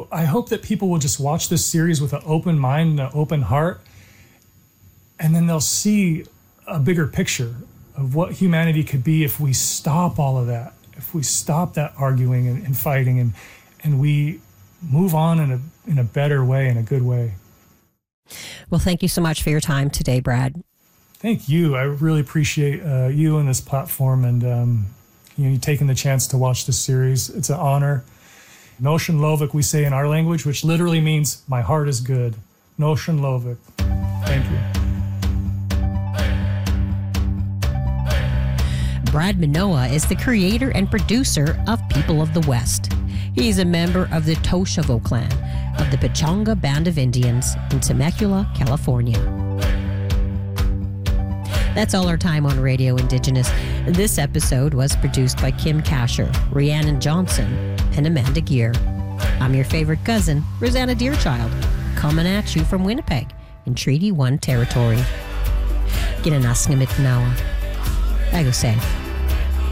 So I hope that people will just watch this series with an open mind and an open heart, and then they'll see a bigger picture of what humanity could be if we stop all of that, if we stop that arguing and fighting, and we move on in a better way, in a good way. Well, thank you so much for your time today, Brad. Thank you. I really appreciate you and this platform, and you taking the chance to watch this series. It's an honor. Noshen Lovik, we say in our language, which literally means my heart is good. Noshen Lovik. Thank you. Brad Manoah is the creator and producer of People of the West. He's a member of the Toshavo clan of the Pechanga Band of Indians in Temecula, California. That's all our time on Radio Indigenous. This episode was produced by Kim Kasher, Rhiannon Johnson, and Amanda Gear. I'm your favorite cousin, Rosanna Deerchild, coming at you from Winnipeg in Treaty 1 territory. Ginanasngamit nawa. Ago say.